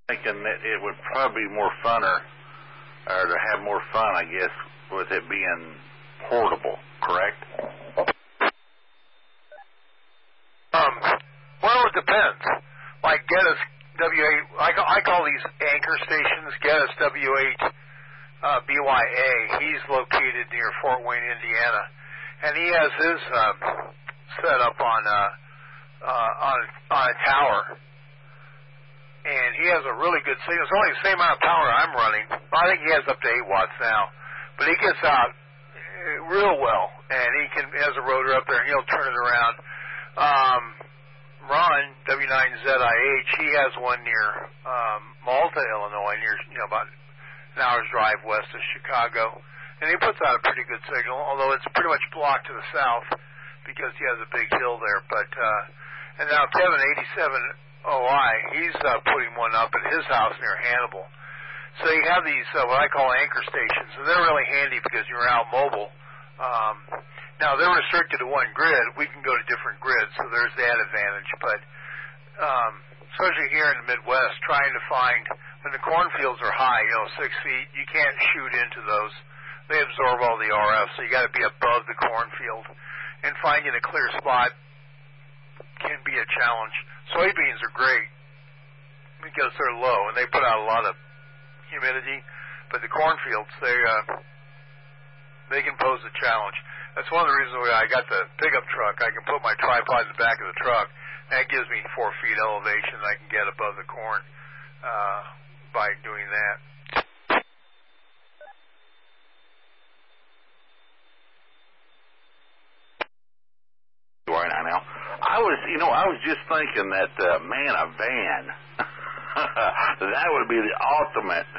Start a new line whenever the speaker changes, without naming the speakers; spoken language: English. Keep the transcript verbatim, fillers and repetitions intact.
thinking that it would probably be more funner, or to have more fun, I guess, with it being portable, correct?
Um, well, it depends. Like Geddes W eight, I call, I call these anchor stations Geddes W eight uh, B Y A. He's located near Fort Wayne, Indiana, and he has his um, set up on uh, uh, on on a tower. And he has a really good signal. It's only the same amount of power I'm running. I think he has up to eight watts now. But he gets out real well. And he can has a rotor up there, and he'll turn it around. Um, Ron, W nine Z I H, he has one near um, Malta, Illinois, near, you know, about an hour's drive west of Chicago. And he puts out a pretty good signal, although it's pretty much blocked to the south because he has a big hill there. But uh, and now Kevin, eighty-seven O I, he's uh, putting one up at his house near Hannibal. So you have these, uh, what I call anchor stations, and they're really handy because you're out mobile. Um, now, they're restricted to one grid. We can go to different grids, so there's that advantage. But um, especially here in the Midwest, trying to find, when the cornfields are high, you know, six feet, you can't shoot into those. They absorb all the R F, so you got to be above the cornfield. And finding a clear spot can be a challenge. Soybeans are great because they're low and they put out a lot of humidity, but the cornfields, they uh, they can pose a challenge. That's one of the reasons why I got the pickup truck. I can put my tripod in the back of the truck. That gives me four feet elevation. I can get above the corn uh, by doing that.
Right now, I was, you know, I was just thinking that, uh, man, a van, that would be the ultimate